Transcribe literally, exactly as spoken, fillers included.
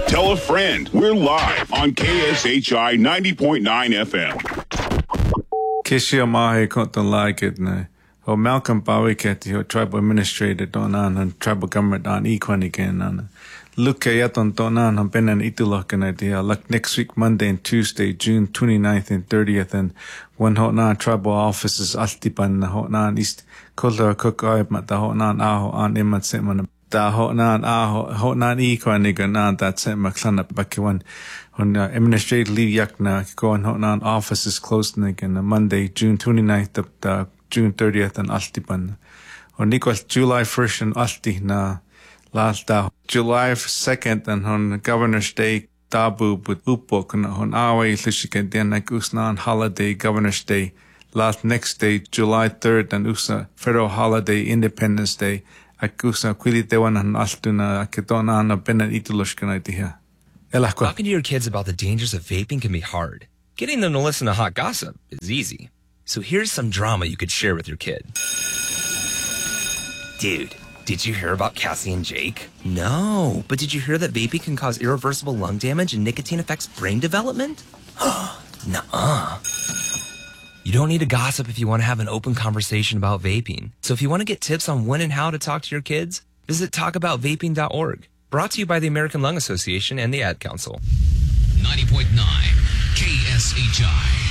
Tell a friend. We're live on K S H I ninety point nine F M. Kishia mahe konton like it na. Ho Malcolm Bawiketi ho tribal administrator donan and tribal government on equani again. Luke yaton donan han benen itulokan idea. Like next week Monday and Tuesday, June twenty-ninth and thirtieth, and one hotnan tribal offices altipan na hotnan east kolor cook oib mat da hotnan aho an imat seman. Da hotnan aho hotnan equani ganan that set maklana bakiwan. When uh, administrative leave yakna go on hotnan offices closed again on Monday, June twenty-ninth up to June thirtieth and altipan. On equals July first and alti na last da July second and on Governor's Day tabu but upok na on awa ilishiken den na usna on holiday Governor's Day. Last next day July third and usa federal holiday Independence Day. Akusa kwili dewan an altuna akidona na benen itulushkan idea. Talking to your kids about the dangers of vaping can be hard. Getting them to listen to hot gossip is easy. So here's some drama you could share with your kid. Dude, did you hear about Cassie and Jake? No, but did you hear that vaping can cause irreversible lung damage and nicotine affects brain development? Nuh-uh. You don't need to gossip if you want to have an open conversation about vaping. So if you want to get tips on when and how to talk to your kids, visit talk about vaping dot org. Brought to you by the American Lung Association and the Ad Council. ninety point nine K S H I.